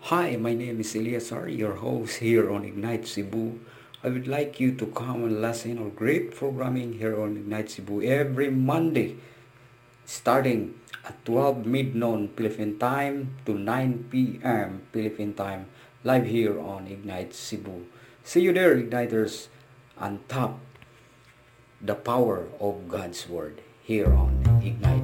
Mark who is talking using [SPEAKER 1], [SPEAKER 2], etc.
[SPEAKER 1] Hi, my name is Eliasar, your host here on Ignite Cebu. I would like you to come and listen to great programming here on Ignite Cebu every Monday, starting at 12 midnoon Philippine time to 9 p.m. Philippine time, live here on Ignite Cebu. See you there, Igniters, and tap the power of God's Word here on Ignite